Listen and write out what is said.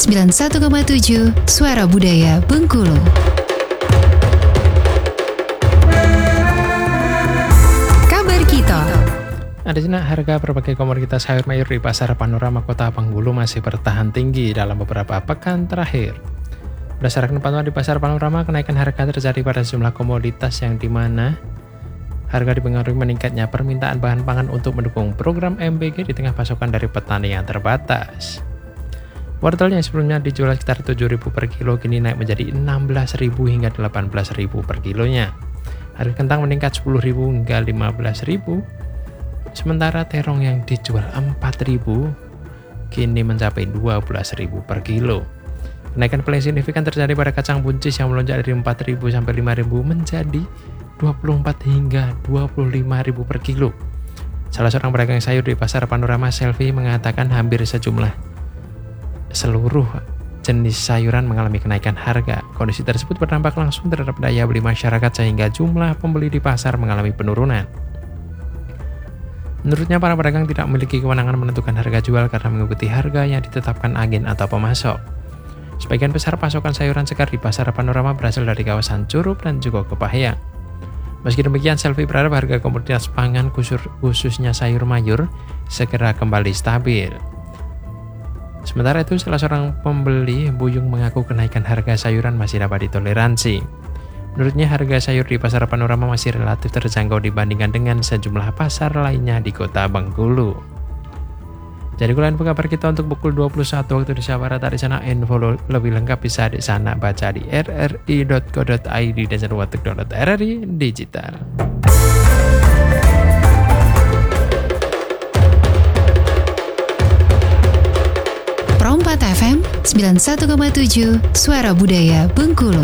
91,7 Suara Budaya Bengkulu. Kabar kita. Adanya harga berbagai komoditas sayur mayur di Pasar Panorama Kota Bengkulu masih bertahan tinggi dalam beberapa pekan terakhir. Berdasarkan pantauan di Pasar Panorama, kenaikan harga terjadi pada sejumlah komoditas yang dimana harga dipengaruhi meningkatnya permintaan bahan pangan untuk mendukung program MBG di tengah pasokan dari petani yang terbatas. Wortel yang sebelumnya dijual sekitar 7.000 per kilo kini naik menjadi 16.000 hingga 18.000 per kilonya. Harga kentang meningkat 10.000 hingga 15.000. Sementara terong yang dijual 4.000 kini mencapai 12.000 per kilo. Kenaikan paling signifikan terjadi pada kacang buncis yang melonjak dari 4.000 sampai 5.000 menjadi 24 hingga 25.000 per kilo. Salah seorang pedagang sayur di Pasar Panorama, Selvi, mengatakan hampir seluruh jenis sayuran mengalami kenaikan harga. Kondisi tersebut berdampak langsung terhadap daya beli masyarakat sehingga jumlah pembeli di pasar mengalami penurunan. Menurutnya, para pedagang tidak memiliki kewenangan menentukan harga jual karena mengikuti harga yang ditetapkan agen atau pemasok. Sebagian besar pasokan sayuran segar di Pasar Panorama berasal dari kawasan Curup dan juga Kepahyang. Meski demikian, Selvi berharap harga komoditas pangan khususnya sayur mayur segera kembali stabil. Sementara itu, salah seorang pembeli Buyung mengaku kenaikan harga sayuran masih dapat ditoleransi. Menurutnya, harga sayur di Pasar Panorama masih relatif terjangkau dibandingkan dengan sejumlah pasar lainnya di Kota Bengkulu. Jadi kalian kabar kita untuk pukul 21 waktu Indonesia Barat. Di sana info lebih lengkap bisa di sana baca di rri.co.id dan watuk.rri digital. Pro 4 FM 91,7 Suara Budaya Bengkulu.